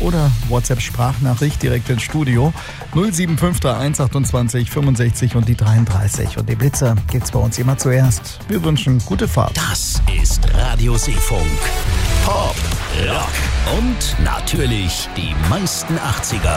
oder WhatsApp-Sprachnachricht direkt ins Studio. 07531 28 65 und die 33. Und die Blitzer gibt's bei uns immer zuerst. Wir wünschen gute Fahrt. Das ist Radio Seefunk. Pop, Rock und natürlich die meisten 80er.